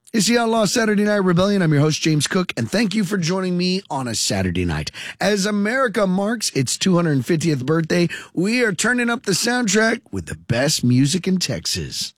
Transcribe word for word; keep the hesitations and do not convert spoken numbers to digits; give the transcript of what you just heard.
It's the Outlaw Saturday Night Rebellion. I'm your host, James Cook, and thank you for joining me on a Saturday night. As America marks its two hundred fiftieth birthday, we are turning up the soundtrack with the best music in Texas.